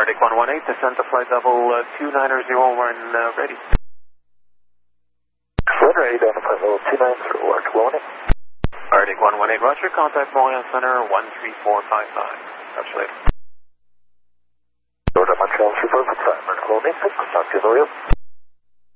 Arctic 118, descend to flight level 290 when ready. When ready, down to flight level 290, Arctic 118. Arctic 118, roger, contact Montreal Center 13455. Touch later. Montreal 345, Arctic 118, talk to you later.